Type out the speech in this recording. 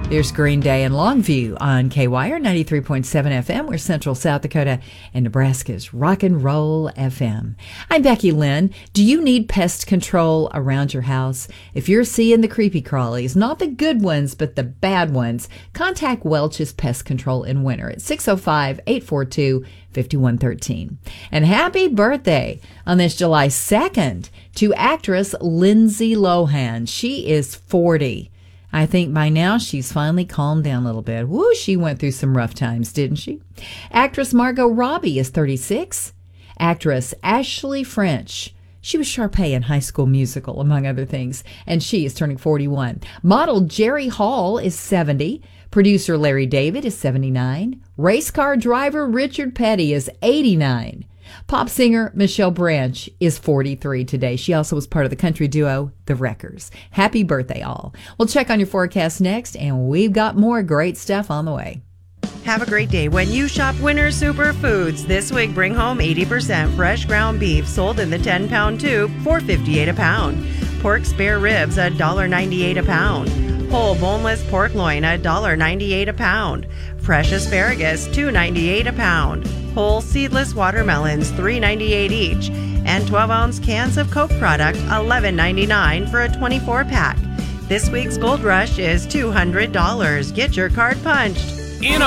There's Green Day and Longview on KWIRE 93.7 FM. We're Central South Dakota and Nebraska's Rock and Roll FM. I'm Becky Lynn. Do you need pest control around your house? If you're seeing the creepy crawlies, not the good ones, but the bad ones, contact Welch's Pest Control in winter at 605-842-5113. And happy birthday on this July 2nd to actress Lindsay Lohan. She is 40. I think by now she's finally calmed down a little bit. Woo, she went through some rough times, didn't she? Actress Margot Robbie is 36. Actress Ashley French. She was Sharpay in High School Musical, among other things, and she is turning 41. Model Jerry Hall is 70. Producer Larry David is 79. Race car driver Richard Petty is 89. Pop singer Michelle Branch is 43 today. She also was part of the country duo The Wreckers. Happy birthday, all. We'll check on your forecast next, and we've got more great stuff on the way. Have a great day when you shop Winter Superfoods. This week, bring home 80% fresh ground beef sold in the 10-pound tube for $4.58 a pound. Pork spare ribs, $1.98 a pound. Whole boneless pork loin, $1.98 a pound. Fresh asparagus, $2.98 a pound. Whole seedless watermelons, $3.98 each. And 12-ounce cans of Coke product, $11.99 for a 24-pack. This week's Gold Rush is $200. Get your card punched.